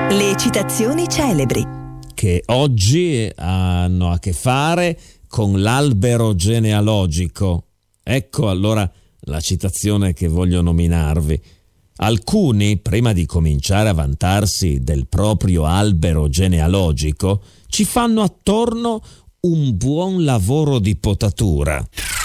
Le citazioni celebri che oggi hanno a che fare con l'albero genealogico. Ecco allora la citazione che voglio nominarvi. Alcuni, prima di cominciare a vantarsi del proprio albero genealogico, ci fanno attorno un buon lavoro di potatura.